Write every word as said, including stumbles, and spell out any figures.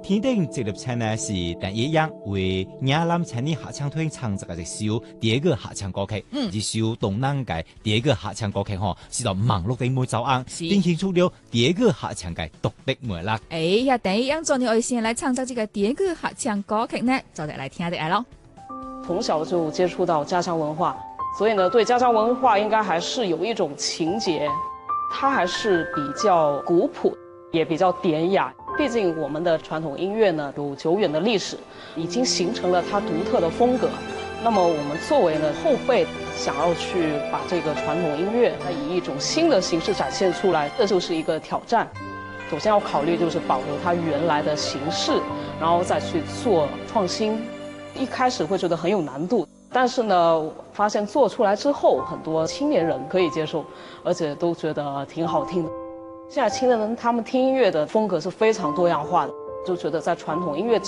天顶这粒唱呢是邓一样为亚南青年合唱团唱这个一首第一个合唱歌曲，嗯，一首东南界第一个合唱歌曲吼，是到网络顶每走红，展现出了第一个合唱界独特魅力。 哎呀，邓一样昨天我先来唱这个第一个合唱歌曲呢，就来听下咯。 从小就接触到家乡文化，所以呢，对家乡文化应该还是有一种情结。它还是比较古朴，也比较典雅。毕竟我们的传统音乐呢有久远的历史，已经形成了它独特的风格。那么我们作为呢后辈，想要去把这个传统音乐它以一种新的形式展现出来，这就是一个挑战。首先要考虑就是保留它原来的形式，然后再去做创新。一开始会觉得很有难度。但是呢，发现做出来之后，很多青年人可以接受，而且都觉得挺好听的。现在青年人他们听音乐的风格是非常多样化的，就觉得在传统音乐